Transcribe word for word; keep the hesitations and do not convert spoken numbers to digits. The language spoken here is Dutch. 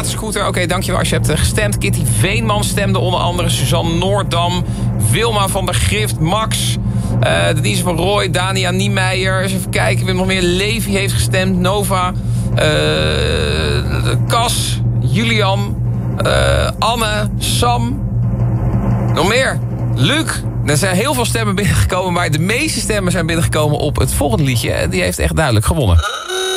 waterscooter. Oké, okay, dankjewel als je hebt gestemd. Kitty Veenman stemde onder andere. Suzanne Noordam. Wilma van der Grift. Max. Uh, Denise van Rooij. Dania Niemeyer. Eens even kijken. Wie nog meer? Levi heeft gestemd. Nova. Uh, Cas. Julian. Uh, Anne. Sam. Nog meer. Luc. Er zijn heel veel stemmen binnengekomen, maar de meeste stemmen zijn binnengekomen op het volgende liedje. Die heeft echt duidelijk gewonnen.